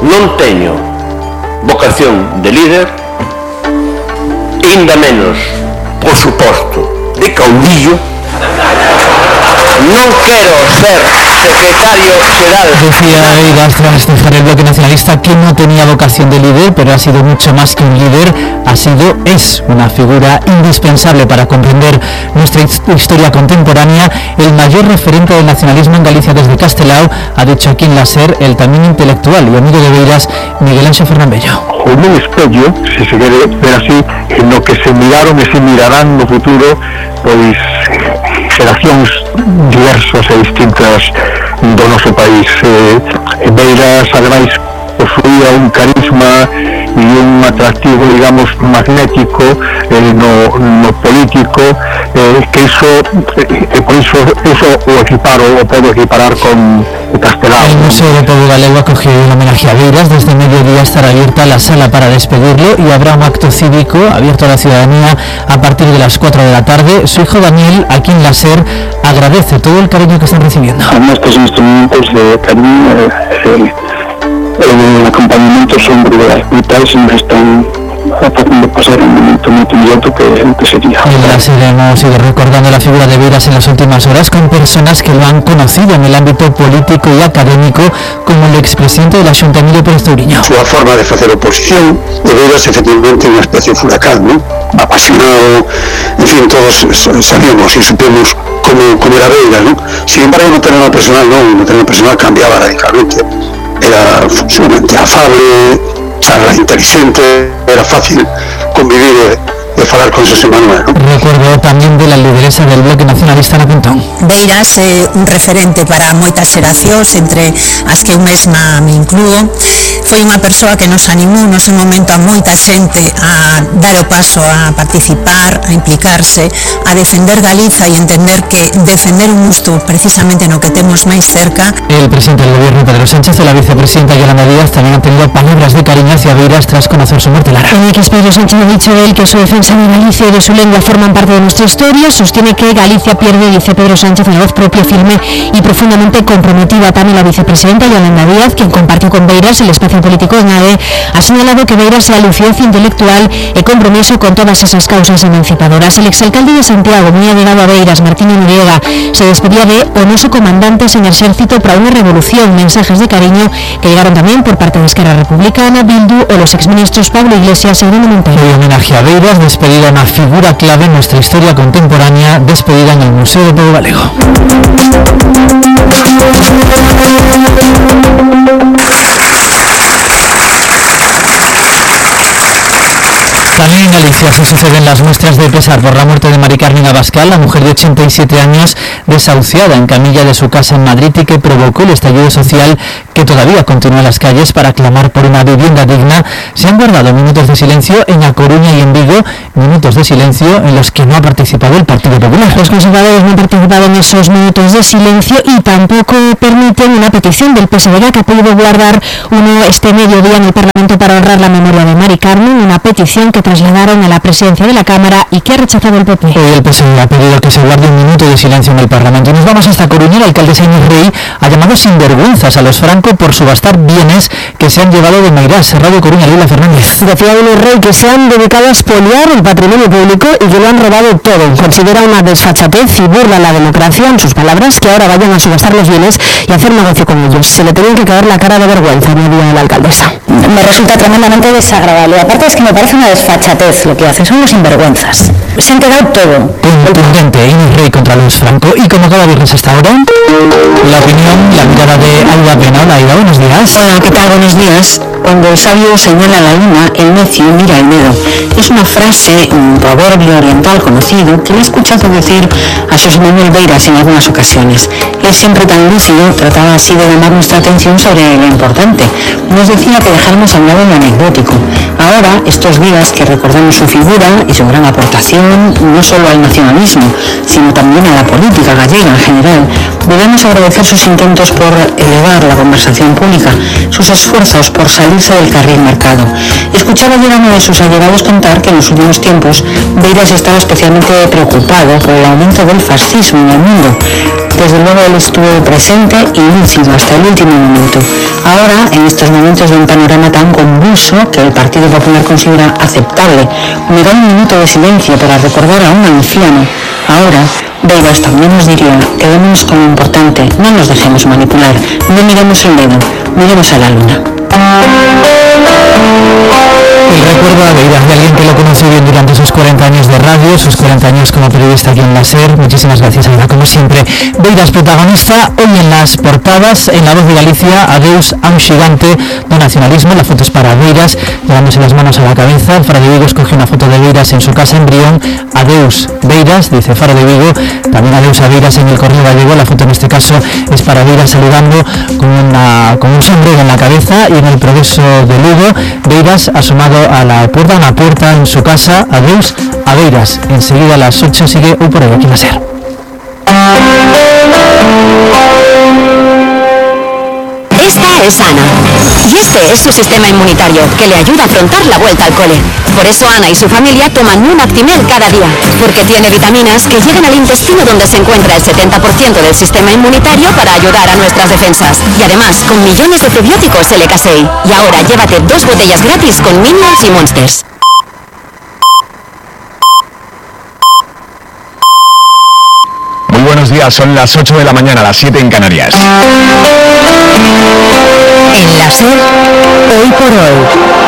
non teño vocación de líder, ainda menos, por suposto, de caudillo. Non quero ser secretario xeral. Decía Beiras tras dejar el bloque nacionalista que no tenía vocación de líder, pero ha sido mucho más que un líder, es una figura indispensable para comprender nuestra historia contemporánea, el mayor referente del nacionalismo en Galicia desde Castelao, ha dicho aquí en la SER el también intelectual y amigo de Beiras, Miguel Anxo Fernandello. Un espello, se quere ver así, en lo que se miraron e se mirarán no futuro, pois xeracións diversas e distintas do noso país. Beiras, ademais, posuía un carisma e un atractivo, digamos, magnético no político, que iso o equiparo, o podo equiparar con Castelao. El Museo de Pobo Galego acogió un homenaje a Beiras. Desde mediodía estará abierta la sala para despedirlo y habrá un acto cívico abierto a la ciudadanía a partir de las 4 de la tarde. Su hijo Daniel, aquí en la SER, agradece todo el cariño que están recibiendo. Estos instrumentos de cariño, el acompañamiento son brutales y nos están haciendo pasar un momento muy inmediato que sería. En la SER hemos ido recordando la figura de Beiras en las últimas horas con personas que lo han conocido en el ámbito político y académico, como el expresidente de la Xunta, Emilio Pérez Touriño. Su forma de hacer oposición, de Beiras efectivamente una especie de furacán, ¿no? Apasionado, en fin, todos sabíamos y supimos cómo era Beiras, ¿no? Sin embargo, no terreno personal cambiaba radicalmente. Era sumamente afable, charla inteligente, era fácil convivir de falar con José Manuel, ¿no? Recuerdo también de la lideresa del bloque nacionalista na Pontón. Beiras é un referente para moitas xeracións, entre as que eu mesma me incluo. Foi unha persoa que nos animou no seu momento a moita xente a dar o paso a participar, a implicarse, a defender Galiza e entender que defender un gusto precisamente no que temos máis cerca. El presidente del gobierno, Pedro Sánchez, y la vicepresidenta Yolanda Díaz también han tenido palabras de cariño hacia Beiras tras conocer su muerte. Lara. En X, Pedro Sánchez ha dicho de él que su defensa de Galicia y de su lengua forman parte de nuestra historia. Sostiene que Galicia pierde, dice Pedro Sánchez, una voz propia, firme y profundamente comprometida. También la vicepresidenta Yolanda Díaz, quien compartió con Beiras el espacio político en ADE, ha señalado que Beiras la lucidez intelectual y compromiso con todas esas causas emancipadoras. El exalcalde de Santiago, muy allegado a Beiras, Martín Noriega, se despedía de o noso comandantes en Exército para una revolución. Mensajes de cariño que llegaron también por parte de Esquerra Republicana, Bildu o los exministros Pablo Iglesias y Bruno Montero. Hoy homenaje a Beiras, despedida una figura clave en nuestra historia contemporánea, despedida en el Museo de Pobo Galego. También en Galicia se suceden las muestras de pesar por la muerte de Mari Carmen Abascal, la mujer de 87 años desahuciada en camilla de su casa en Madrid y que provocó el estallido social que todavía continúa en las calles para clamar por una vivienda digna. Se han guardado minutos de silencio en A Coruña y en Vigo, minutos de silencio en los que no ha participado el Partido Popular. Los conservadores no han participado en esos minutos de silencio y tampoco permiten una petición del PSDG que ha podido guardar uno este mediodía en el Parlamento para honrar la memoria de Mari Carmen, una petición que trasladaron a la presidencia de la Cámara y que ha rechazado el PP. Hoy el PSOE ha pedido que se guarde un minuto de silencio en el Parlamento. Nos vamos hasta Coruña. El alcalde Sáenz Rey ha llamado sinvergüenzas a los Franco por subastar bienes que se han llevado de Meirás. Radio Coruña, Lula Fernández. Decía Luis Rey que se han dedicado a expoliar el patrimonio público y que lo han robado todo. Considera una desfachatez y burla a la democracia, en sus palabras, que ahora vayan a subastar los bienes y hacer negocio con ellos. Se le tenía que caer la cara de vergüenza, añadía la alcaldesa. Me resulta tremendamente desagradable. Aparte es que me parece una desfachatez. Lo que hacen son los sinvergüenzas. Se han quedado todo. Contundente, Inés Rey contra Luis Franco. Y como cada viernes hasta ahora, la opinión, la mirada de Aida Pena. Hola, Aida, buenos días. Hola, ¿qué tal? Buenos días. Cuando el sabio señala la luna, el necio mira el dedo. Es una frase, un proverbio oriental conocido que le he escuchado decir a José Manuel Beiras en algunas ocasiones. Él, siempre tan lúcido, trataba así de llamar nuestra atención sobre lo importante. Nos decía que dejáramos a un lado lo anecdótico. Ahora, estos días que recordamos su figura y su gran aportación, no solo al nacionalismo, sino también a la política gallega en general, debemos agradecer sus intentos por elevar la conversación pública, sus esfuerzos por salirse del carril marcado. Escuchaba ayer a uno de sus allegados contar que en los últimos tiempos Beiras estaba especialmente preocupado por el aumento del fascismo en el mundo. Desde luego él estuvo presente y lúcido hasta el último minuto. Ahora en estos momentos de un panorama tan convulso que el Partido Popular considera aceptable. Me da un minuto de silencio para recordar a un anciano. Ahora, Beiras también nos diría, quedémonos con lo importante, no nos dejemos manipular, no miremos el dedo, miremos a la luna. El recuerdo a Beiras de alguien que lo conoció bien durante sus 40 años de radio, sus 40 años como periodista aquí en la SER. Muchísimas gracias, Aida, como siempre. Beiras, protagonista hoy en las portadas, en La Voz de Galicia, Adeus a un gigante do nacionalismo. La foto es para Beiras, llevándose las manos a la cabeza. El Faro de Vigo escogió una foto de Beiras en su casa en Brión. Adeus Beiras, dice Faro de Vigo. También adeus a Beiras en el Correo Gallego. La foto en este caso es para Beiras saludando con un sombrero en la cabeza, y en el Progreso de Lugo, Beiras asomado a la puerta, una puerta en su casa. Adeus a Beiras. Enseguida a las 8 sigue Hoy por Hoy aquí en la SER. Esta es Ana, y este es su sistema inmunitario, que le ayuda a afrontar la vuelta al cole. Por eso Ana y su familia toman un Actimel cada día, porque tiene vitaminas que llegan al intestino, donde se encuentra el 70% del sistema inmunitario, para ayudar a nuestras defensas. Y además, con millones de probióticos LK6. Y ahora llévate 2 botellas gratis con Minions y Monsters. Muy buenos días, son las 8 de la mañana, las 7 en Canarias. En la SER, Hoy por Hoy,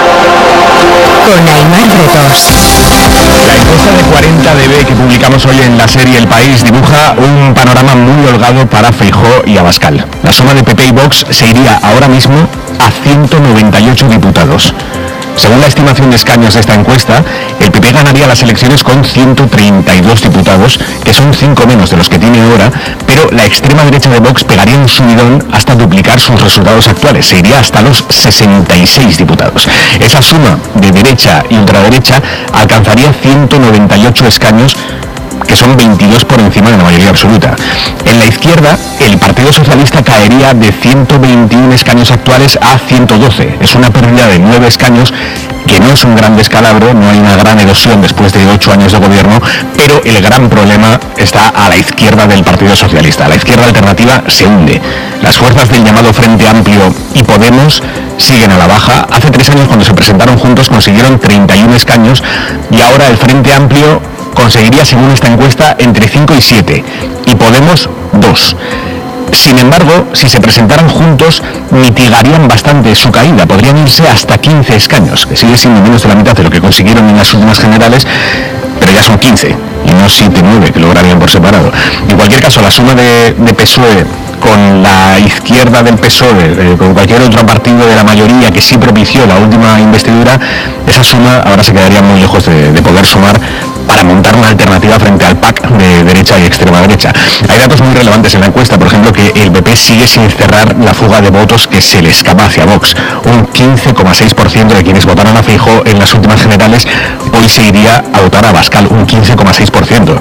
con Aimar Bretos. La encuesta de 40 dB que publicamos hoy en la serie El País dibuja un panorama muy holgado para Feijóo y Abascal. La suma de PP y Vox se iría ahora mismo a 198 diputados. Según la estimación de escaños de esta encuesta, el PP ganaría las elecciones con 132 diputados, que son 5 menos de los que tiene ahora, pero la extrema derecha de Vox pegaría un subidón hasta duplicar sus resultados actuales, se iría hasta los 66 diputados. Esa suma de derecha y ultraderecha alcanzaría 198 escaños, que son 22 por encima de la mayoría absoluta. En la izquierda, el Partido Socialista caería de 121 escaños actuales a 112. Es una pérdida de 9 escaños, que no es un gran descalabro, no hay una gran erosión después de 8 años de gobierno, pero el gran problema está a la izquierda del Partido Socialista. La izquierda alternativa se hunde. Las fuerzas del llamado Frente Amplio y Podemos siguen a la baja. Hace 3 años, cuando se presentaron juntos, consiguieron 31 escaños, y ahora el Frente Amplio conseguiría, según esta encuesta, entre 5 y 7, y Podemos 2. Sin embargo, si se presentaran juntos, mitigarían bastante su caída, podrían irse hasta 15 escaños, que sigue siendo menos de la mitad de lo que consiguieron en las últimas generales, pero ya son 15, y no 7-9 que lograrían por separado. En cualquier caso, la suma de PSOE con la izquierda del PSOE, con cualquier otro partido de la mayoría que sí propició la última investidura, esa suma ahora se quedaría muy lejos de poder sumar para montar una alternativa frente al PAC de derecha y extrema derecha. Hay datos muy relevantes en la encuesta, por ejemplo, que el PP sigue sin cerrar la fuga de votos que se le escapa hacia Vox. Un 15,6% de quienes votaron a Feijóo en las últimas generales hoy se iría a votar a Abascal, un 15,6%.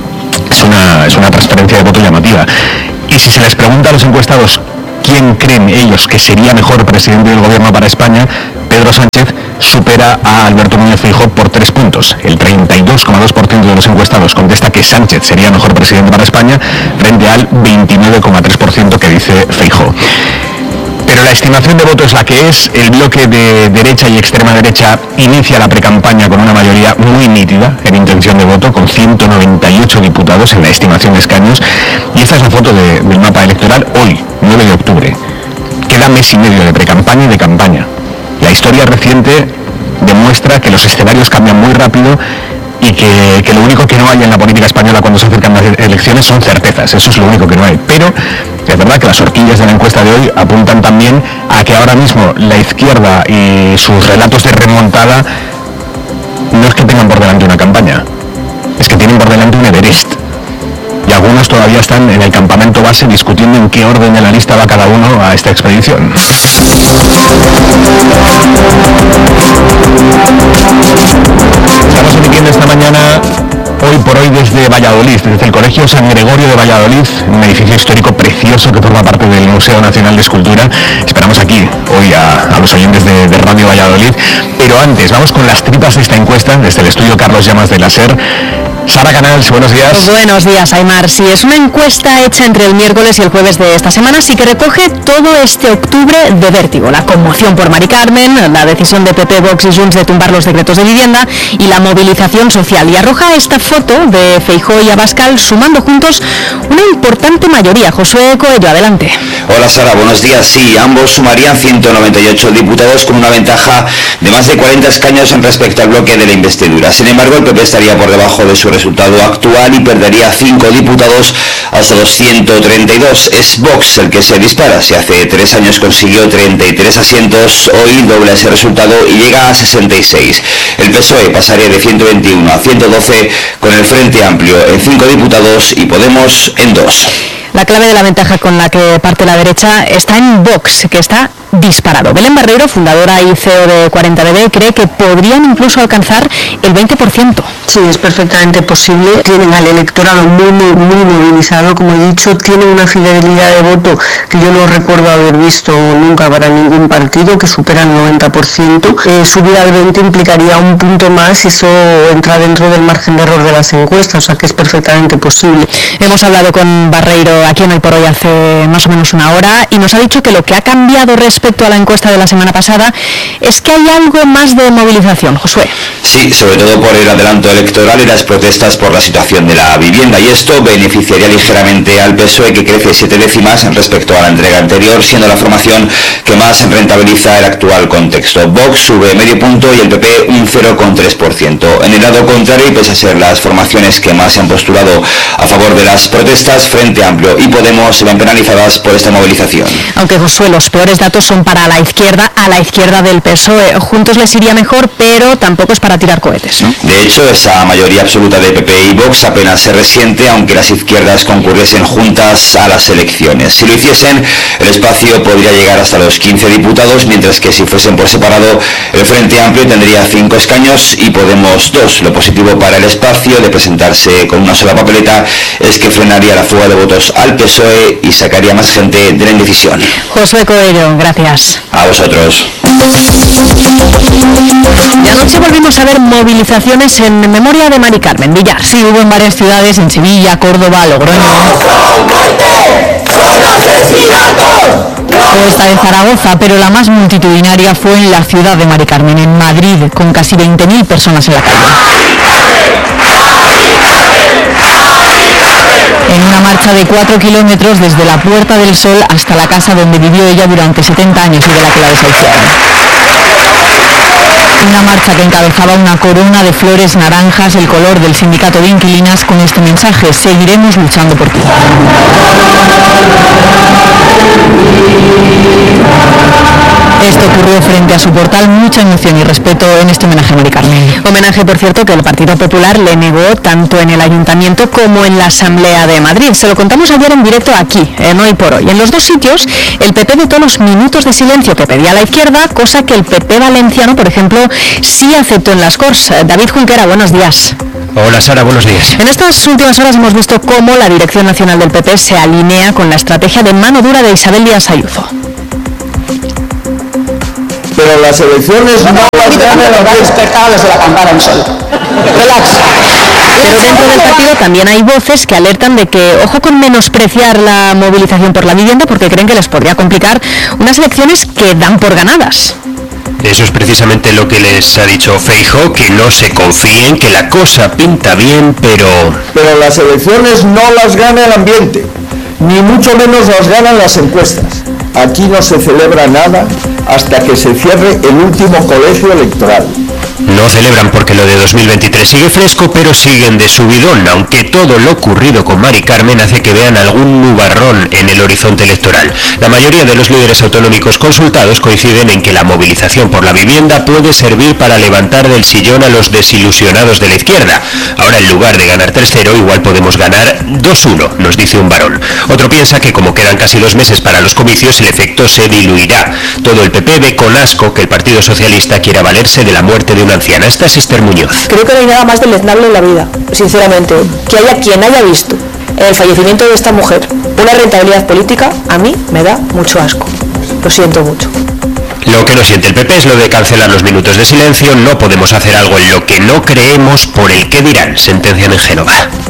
Es una transferencia de voto llamativa. Y si se les pregunta a los encuestados quién creen ellos que sería mejor presidente del gobierno para España, Pedro Sánchez supera a Alberto Núñez Feijóo por 3 puntos. El 32,2% de los encuestados contesta que Sánchez sería mejor presidente para España, frente al 29,3% que dice Feijóo. Pero la estimación de voto es la que es. El bloque de derecha y extrema derecha inicia la precampaña con una mayoría muy nítida en intención de voto, con 198 diputados en la estimación de escaños. Y esta es la foto del mapa electoral hoy, 9 de octubre. Queda mes y medio de precampaña y de campaña. La historia reciente demuestra que los escenarios cambian muy rápido y que lo único que no hay en la política española cuando se acercan las elecciones son certezas. Eso es lo único que no hay. Pero es verdad que las horquillas de la encuesta de hoy apuntan también a que ahora mismo la izquierda y sus relatos de remontada no es que tengan por delante una campaña, es que tienen por delante un Everest. Y algunos todavía están en el campamento base discutiendo en qué orden de la lista va cada uno a esta expedición. Estamos emitiendo esta mañana Hoy por Hoy desde Valladolid, desde el Colegio San Gregorio de Valladolid, un edificio histórico precioso que forma parte del Museo Nacional de Escultura. Esperamos aquí hoy a los oyentes de Radio Valladolid, pero antes vamos con las tripas de esta encuesta desde el estudio Carlos Llamas de la SER. Sara Canals, buenos días. Buenos días, Aimar. Sí, es una encuesta hecha entre el miércoles y el jueves de esta semana, sí que recoge todo este octubre de vértigo. La conmoción por Mari Carmen, la decisión de PP, Vox y Junts de tumbar los decretos de vivienda y la movilización social. Y arroja esta foto de Feijóo y Abascal sumando juntos una importante mayoría. Josué Coello, adelante. Hola Sara, buenos días. Sí, ambos sumarían 198 diputados con una ventaja de más de 40 escaños en respecto al bloque de la investidura. Sin embargo, el PP estaría por debajo de su resultado actual y perdería 5 diputados hasta los 132. Es Vox el que se dispara. Si hace 3 años consiguió 33 asientos, hoy dobla ese resultado y llega a 66. El PSOE pasaría de 121 a 112 con el Frente Amplio en 5 diputados y Podemos en 2. La clave de la ventaja con la que parte la derecha está en Vox, que está disparado. Belén Barreiro, fundadora y CEO de 40DB, cree que podrían incluso alcanzar el 20%. Sí, es perfectamente posible. Tienen al electorado muy movilizado, como he dicho, tienen una fidelidad de voto que yo no recuerdo haber visto nunca para ningún partido, que supera el 90%. Subir al 20 implicaría un punto más y eso entra dentro del margen de error de las encuestas, o sea que es perfectamente posible. Hemos hablado con Barreiro aquí en Hoy por Hoy hace más o menos una hora y nos ha dicho que lo que ha cambiado respecto a la encuesta de la semana pasada es que hay algo más de movilización. Josué. Sí, sobre todo por el adelanto electoral y las protestas por la situación de la vivienda, y esto beneficiaría ligeramente al PSOE, que crece 7 décimas respecto a la entrega anterior, siendo la formación que más rentabiliza el actual contexto. Vox sube medio punto y el PP un 0,3%. En el lado contrario, y pese a ser las formaciones que más se han postulado a favor de las protestas, Frente Amplio y Podemos se ven penalizadas por esta movilización. Aunque, Josué, los peores datos son para la izquierda, a la izquierda del PSOE. Juntos les iría mejor, pero tampoco es para tirar cohetes, ¿no? De hecho, esa mayoría absoluta de PP y Vox apenas se resiente, aunque las izquierdas concurriesen juntas a las elecciones. Si lo hiciesen, el espacio podría llegar hasta los 15 diputados, mientras que si fuesen por separado, el Frente Amplio tendría 5 escaños y Podemos 2. Lo positivo para el espacio de presentarse con una sola papeleta es que frenaría la fuga de votos al PSOE y sacaría más gente de la indecisión. Josué Coello, gracias. A vosotros. Y anoche volvimos a ver movilizaciones en memoria de Mari Carmen Villar. Sí, hubo en varias ciudades, en Sevilla, Córdoba, Logroño. O esta de Zaragoza, pero la más multitudinaria fue en la ciudad de Mari Carmen, en Madrid, con casi 20.000 personas en la calle. En una marcha de 4 kilómetros desde la Puerta del Sol hasta la casa donde vivió ella durante 70 años y de la que la desahuciaron. Una marcha que encabezaba una corona de flores naranjas, el color del sindicato de inquilinas, con este mensaje: seguiremos luchando por ti. Esto ocurrió frente a su portal, mucha emoción y respeto en este homenaje a Mari Carmen. Homenaje, por cierto, que el Partido Popular le negó tanto en el Ayuntamiento como en la Asamblea de Madrid. Se lo contamos ayer en directo aquí, en Hoy por Hoy. En los dos sitios, el PP vetó los minutos de silencio que pedía la izquierda, cosa que el PP valenciano, por ejemplo, sí aceptó en las Corts. David Junquera, buenos días. Hola Sara, buenos días. En estas últimas horas hemos visto cómo la Dirección Nacional del PP se alinea con la estrategia de mano dura de Isabel Díaz Ayuso. Pero las elecciones no las ganan los espectadores de la campana en sol. Relax. Pero dentro del partido también hay voces que alertan de que, ojo con menospreciar la movilización por la vivienda, porque creen que les podría complicar unas elecciones que dan por ganadas. Eso es precisamente lo que les ha dicho Feijóo, que no se confíen, que la cosa pinta bien, pero las elecciones no las gana el ambiente, ni mucho menos las ganan las encuestas. Aquí no se celebra nada hasta que se cierre el último colegio electoral. No celebran porque lo de 2023 sigue fresco, pero siguen de subidón, aunque todo lo ocurrido con Mari Carmen hace que vean algún nubarrón en el horizonte electoral. La mayoría de los líderes autonómicos consultados coinciden en que la movilización por la vivienda puede servir para levantar del sillón a los desilusionados de la izquierda. Ahora, en lugar de ganar 3-0, igual podemos ganar 2-1, nos dice un varón. Otro piensa que como quedan casi 2 meses para los comicios, el efecto se diluirá. Todo el PP ve con asco que el Partido Socialista quiera valerse de la muerte de una anciana. Esta es Esther Muñoz. Creo que no hay nada más deleznable en la vida, sinceramente. Que haya quien haya visto en el fallecimiento de esta mujer una rentabilidad política, a mí me da mucho asco. Lo siento mucho. Lo que no siente el PP es lo de cancelar los minutos de silencio. No podemos hacer algo en lo que no creemos por el que dirán, sentencian en Génova.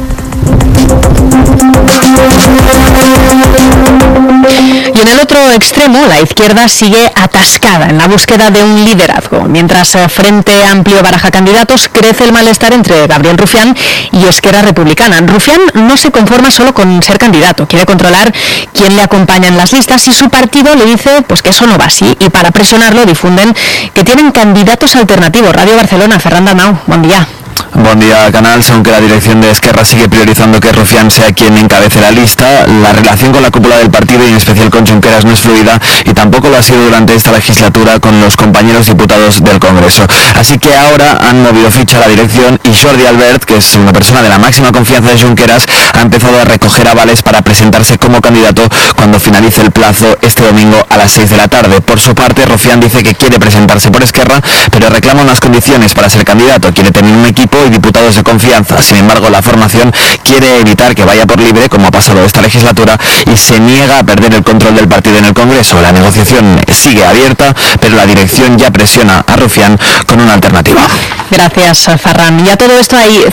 Y en el otro extremo, la izquierda sigue atascada en la búsqueda de un liderazgo. Mientras Frente Amplio baraja candidatos, crece el malestar entre Gabriel Rufián y Esquerra Republicana. Rufián no se conforma solo con ser candidato, quiere controlar quién le acompaña en las listas y su partido le dice pues que eso no va así, y para presionarlo difunden que tienen candidatos alternativos. Radio Barcelona, Ferran Dalmau, buen día. Buen día, Canals. Aunque la dirección de Esquerra sigue priorizando que Rufián sea quien encabece la lista, la relación con la cúpula del partido y en especial con Junqueras no es fluida y tampoco lo ha sido durante esta legislatura con los compañeros diputados del Congreso. Así que ahora han movido ficha a la dirección y Jordi Albert, que es una persona de la máxima confianza de Junqueras, ha empezado a recoger avales para presentarse como candidato cuando finalice el plazo este domingo a las 6 de la tarde. Por su parte, Rufián dice que quiere presentarse por Esquerra, pero reclama unas condiciones para ser candidato. Quiere tener un equipo y diputados de confianza. Sin embargo, la formación quiere evitar que vaya por libre, como ha pasado esta legislatura, y se niega a perder el control del partido en el Congreso. La negociación sigue abierta, pero la dirección ya presiona a Rufián con una alternativa. Gracias, Ferran. Y a todo esto hay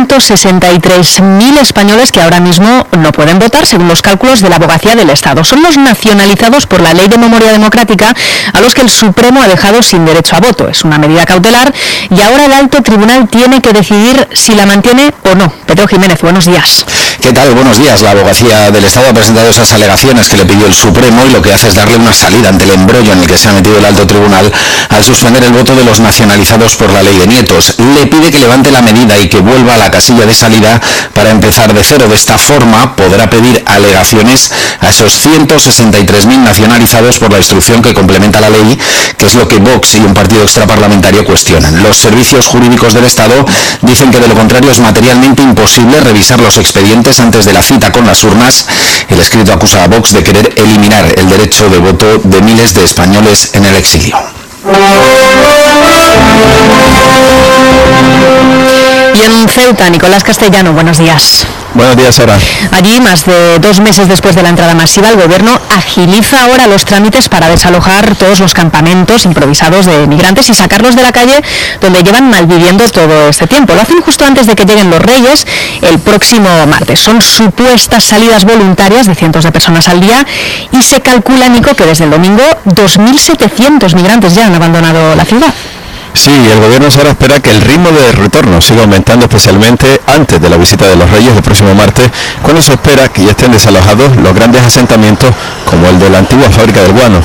163.000 españoles que ahora mismo no pueden votar, según los cálculos de la Abogacía del Estado. Son los nacionalizados por la Ley de Memoria Democrática, a los que el Supremo ha dejado sin derecho a voto. Es una medida cautelar y ahora el Alto Tribunal tiene que decidir si la mantiene o no. Pedro Jiménez, buenos días. ¿Qué tal? Buenos días. La Abogacía del Estado ha presentado esas alegaciones que le pidió el Supremo y lo que hace es darle una salida ante el embrollo en el que se ha metido el Alto Tribunal al suspender el voto de los nacionalizados por la Ley de Nietos. Le pide que levante la medida y que vuelva a la casilla de salida para empezar de cero. De esta forma podrá pedir alegaciones a esos 163.000 nacionalizados por la instrucción que complementa la ley, que es lo que Vox y un partido extraparlamentario cuestionan. Los servicios jurídicos del Estado dicen que de lo contrario es materialmente imposible revisar los expedientes antes de la cita con las urnas. El escrito acusa a Vox de querer eliminar el derecho de voto de miles de españoles en el exilio. Y en Ceuta, Nicolás Castellano, buenos días. Buenos días, Sara. Allí, más de 2 meses después de la entrada masiva, el gobierno agiliza ahora los trámites para desalojar todos los campamentos improvisados de migrantes y sacarlos de la calle donde llevan malviviendo todo este tiempo. Lo hacen justo antes de que lleguen los Reyes el próximo martes. Son supuestas salidas voluntarias de cientos de personas al día y se calcula, Nico, que desde el domingo 2.700 migrantes ya han abandonado la ciudad. Sí, el gobierno ahora espera que el ritmo de retorno siga aumentando, especialmente antes de la visita de los Reyes el próximo martes, cuando se espera que ya estén desalojados los grandes asentamientos como el de la antigua fábrica del guano.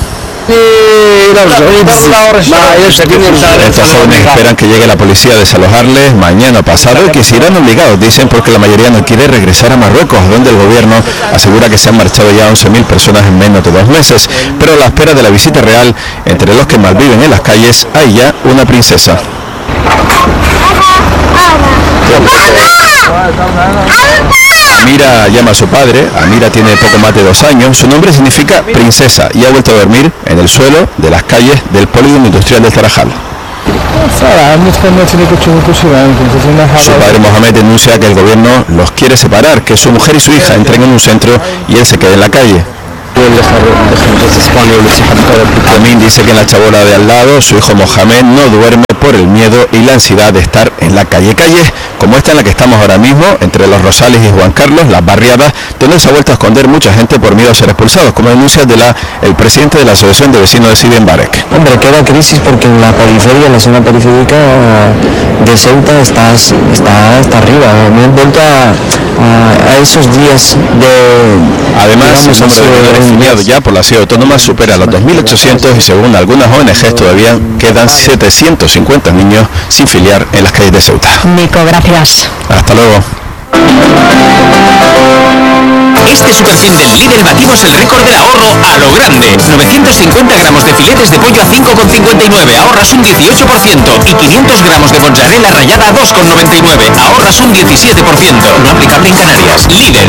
Estos jóvenes esperan que llegue la policía a desalojarles mañana o pasado y que se irán obligados, dicen, porque la mayoría no quiere regresar a Marruecos, donde el gobierno asegura que se han marchado ya 11.000 personas en menos de 2 meses. Pero a la espera de la visita real, entre los que malviven en las calles, hay ya una princesa. Amira llama a su padre. Amira tiene poco más de 2 años. Su nombre significa princesa y ha vuelto a dormir en el suelo de las calles del polígono industrial de Tarajal. Su padre Mohamed denuncia que el gobierno los quiere separar, que su mujer y su hija entren en un centro y él se quede en la calle. Amin dice que en la chabola de al lado su hijo Mohamed no duerme por el miedo y la ansiedad de estar en la calle. Calles como esta en la que estamos ahora mismo, entre Los Rosales y Juan Carlos, las barriadas, donde se ha vuelto a esconder mucha gente por miedo a ser expulsados, como denuncia el presidente de la Asociación de Vecinos de Sidi Mbarek. Hombre, queda crisis porque en la periferia, en la zona periférica de Ceuta está arriba. Me he vuelto a esos días de... Además, el número de refugiados ya por la ciudad autónoma supera los 2.800 y según algunas ONGs todavía quedan 750 niños sin filiar en las calles de Ceuta. Nico, gracias. Hasta luego. Este superfin del líder batimos el récord del ahorro a lo grande. 950 gramos de filetes de pollo a 5,59, ahorras un 18%. Y 500 gramos de mozzarella rallada a 2,99, ahorras un 17%. No aplicable en Canarias. Líder,